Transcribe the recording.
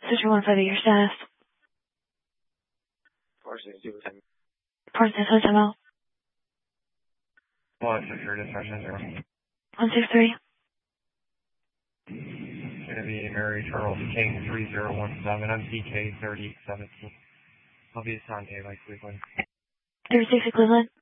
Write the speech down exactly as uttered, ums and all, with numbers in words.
Sister one five eight, your status. four sixty-two, ten. four six two, ten out. one six three, dispatch zero. one six three. It's going to be Mary Charles King three zero one seven, M C K thirty seventeen. I'll be assigned to like Cleveland. thirty-six at Cleveland.